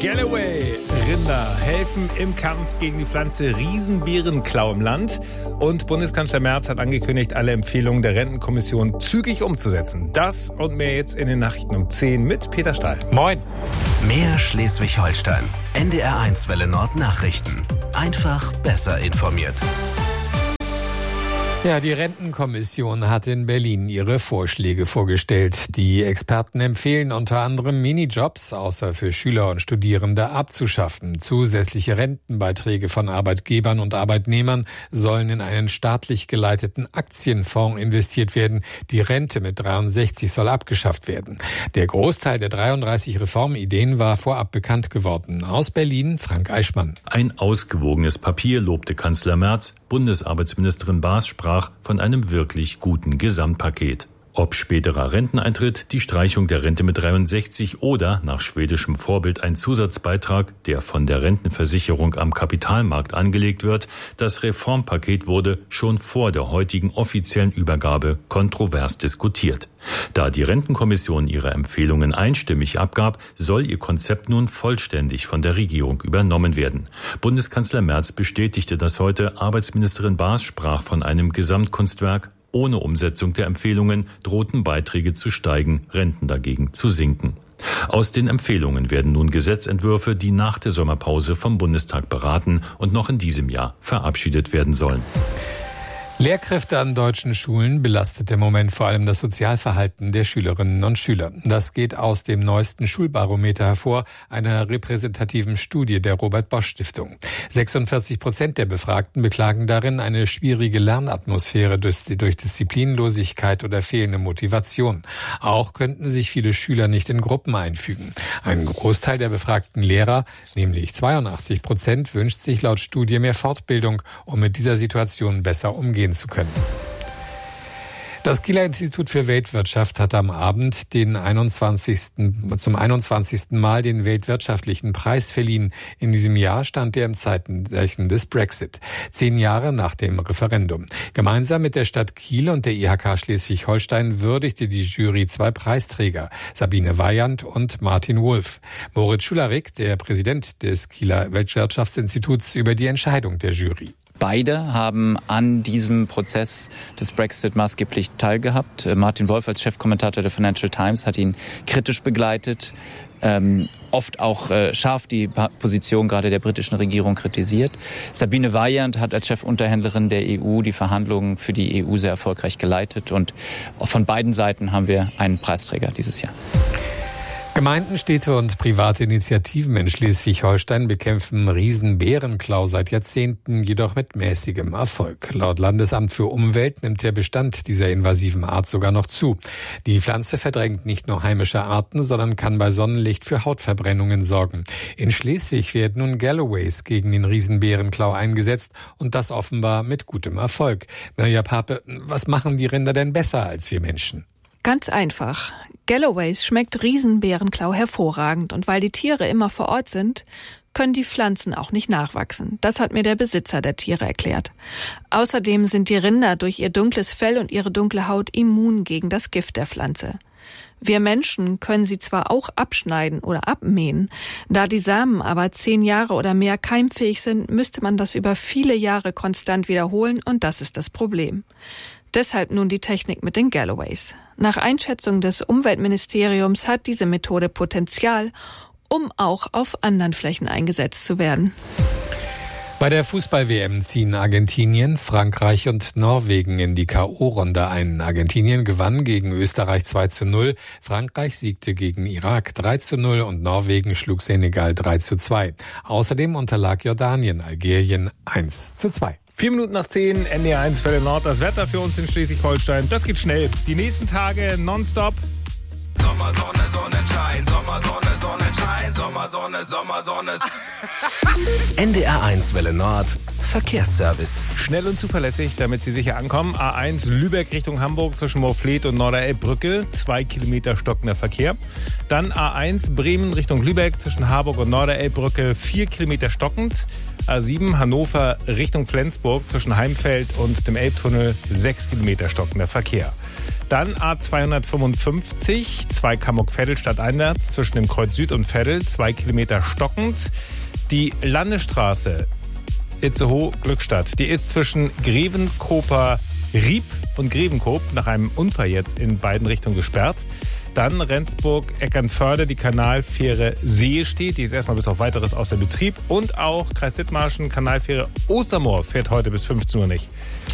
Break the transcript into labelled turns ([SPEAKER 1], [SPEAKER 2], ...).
[SPEAKER 1] Galloway. Rinder helfen im Kampf gegen die Pflanze Riesenbeerenklau im Land. Und Bundeskanzler Merz hat angekündigt, alle Empfehlungen der Rentenkommission zügig umzusetzen. Das und mehr jetzt in den Nachrichten um 10 mit Peter Stahl.
[SPEAKER 2] Moin.
[SPEAKER 3] Mehr Schleswig-Holstein. NDR1 Welle Nord Nachrichten. Einfach besser informiert.
[SPEAKER 2] Ja, die Rentenkommission hat in Berlin ihre Vorschläge vorgestellt. Die Experten empfehlen unter anderem Minijobs, außer für Schüler und Studierende, abzuschaffen. Zusätzliche Rentenbeiträge von Arbeitgebern und Arbeitnehmern sollen in einen staatlich geleiteten Aktienfonds investiert werden. Die Rente mit 63 soll abgeschafft werden. Der Großteil der 33 Reformideen war vorab bekannt geworden. Aus Berlin, Frank Eichmann.
[SPEAKER 4] Ein ausgewogenes Papier, lobte Kanzler Merz. Bundesarbeitsministerin Baas sprach von einem wirklich guten Gesamtpaket. Ob späterer Renteneintritt, die Streichung der Rente mit 63 oder nach schwedischem Vorbild ein Zusatzbeitrag, der von der Rentenversicherung am Kapitalmarkt angelegt wird, das Reformpaket wurde schon vor der heutigen offiziellen Übergabe kontrovers diskutiert. Da die Rentenkommission ihre Empfehlungen einstimmig abgab, soll ihr Konzept nun vollständig von der Regierung übernommen werden. Bundeskanzler Merz bestätigte das heute. Arbeitsministerin Baas sprach von einem Gesamtkunstwerk. Ohne Umsetzung der Empfehlungen drohten Beiträge zu steigen, Renten dagegen zu sinken. Aus den Empfehlungen werden nun Gesetzentwürfe, die nach der Sommerpause vom Bundestag beraten und noch in diesem Jahr verabschiedet werden sollen.
[SPEAKER 2] Lehrkräfte an deutschen Schulen belastet im Moment vor allem das Sozialverhalten der Schülerinnen und Schüler. Das geht aus dem neuesten Schulbarometer hervor, einer repräsentativen Studie der Robert-Bosch-Stiftung. 46% der Befragten beklagen darin eine schwierige Lernatmosphäre durch Disziplinlosigkeit oder fehlende Motivation. Auch könnten sich viele Schüler nicht in Gruppen einfügen. Ein Großteil der befragten Lehrer, nämlich 82%, wünscht sich laut Studie mehr Fortbildung, um mit dieser Situation besser umgehen zu können. Das Kieler Institut für Weltwirtschaft hat am Abend zum 21. Mal den Weltwirtschaftlichen Preis verliehen. In diesem Jahr stand er im Zeichen des Brexit, 10 Jahre nach dem Referendum. Gemeinsam mit der Stadt Kiel und der IHK Schleswig-Holstein würdigte die Jury 2 Preisträger, Sabine Weyand und Martin Wolf. Moritz Schularik, der Präsident des Kieler Weltwirtschaftsinstituts, über die Entscheidung der Jury.
[SPEAKER 5] Beide haben an diesem Prozess des Brexit maßgeblich teilgehabt. Martin Wolf als Chefkommentator der Financial Times hat ihn kritisch begleitet, oft auch scharf die Position gerade der britischen Regierung kritisiert. Sabine Weyand hat als Chefunterhändlerin der EU die Verhandlungen für die EU sehr erfolgreich geleitet. Und von beiden Seiten haben wir einen Preisträger dieses Jahr.
[SPEAKER 2] Gemeinden, Städte und private Initiativen in Schleswig-Holstein bekämpfen Riesenbeerenklau seit Jahrzehnten, jedoch mit mäßigem Erfolg. Laut Landesamt für Umwelt nimmt der Bestand dieser invasiven Art sogar noch zu. Die Pflanze verdrängt nicht nur heimische Arten, sondern kann bei Sonnenlicht für Hautverbrennungen sorgen. In Schleswig werden nun Galloways gegen den Riesenbeerenklau eingesetzt und das offenbar mit gutem Erfolg. Mirja Pape, was machen die Rinder denn besser als wir Menschen?
[SPEAKER 6] Ganz einfach. Galloways schmeckt Riesenbeerenklau hervorragend und weil die Tiere immer vor Ort sind, können die Pflanzen auch nicht nachwachsen. Das hat mir der Besitzer der Tiere erklärt. Außerdem sind die Rinder durch ihr dunkles Fell und ihre dunkle Haut immun gegen das Gift der Pflanze. Wir Menschen können sie zwar auch abschneiden oder abmähen, da die Samen aber 10 Jahre oder mehr keimfähig sind, müsste man das über viele Jahre konstant wiederholen und das ist das Problem. Deshalb nun die Technik mit den Galloways. Nach Einschätzung des Umweltministeriums hat diese Methode Potenzial, um auch auf anderen Flächen eingesetzt zu werden.
[SPEAKER 2] Bei der Fußball-WM ziehen Argentinien, Frankreich und Norwegen in die K.O.-Runde ein. Argentinien gewann gegen Österreich 2:0, Frankreich siegte gegen Irak 3:0 und Norwegen schlug Senegal 3:2. Außerdem unterlag Jordanien Algerien 1:2.
[SPEAKER 1] 4 Minuten nach 10, NDR1 Welle Nord. Das Wetter für uns in Schleswig-Holstein, das geht schnell. Die nächsten Tage nonstop.
[SPEAKER 7] Sommersonne, Sonnenschein, Sommersonne, Sonnenschein, Sommersonne, Sommersonne.
[SPEAKER 3] NDR1 Welle Nord Verkehrsservice.
[SPEAKER 1] Schnell und zuverlässig, damit Sie sicher ankommen. A1 Lübeck Richtung Hamburg zwischen Moorfleet und Norderelbbrücke. 2 Kilometer stockender Verkehr. Dann A1 Bremen Richtung Lübeck zwischen Harburg und Norderelbbrücke. 4 Kilometer stockend. A7 Hannover Richtung Flensburg zwischen Heimfeld und dem Elbtunnel. 6 Kilometer stockender Verkehr. Dann A255 Zweigg-Hamburg-Veddel stadteinwärts zwischen dem Kreuz Süd und Veddel. 2 Kilometer stockend. Die Landesstraße Itzehoe-Glückstadt. Die ist zwischen Grevenkoper-Rieb und Grevenkoop nach einem Unfall jetzt in beiden Richtungen gesperrt. Dann Rendsburg-Eckernförde, die Kanalfähre See steht. Die ist erstmal bis auf Weiteres außer Betrieb. Und auch Kreis Dithmarschen, Kanalfähre Ostermoor fährt heute bis 15 Uhr nicht.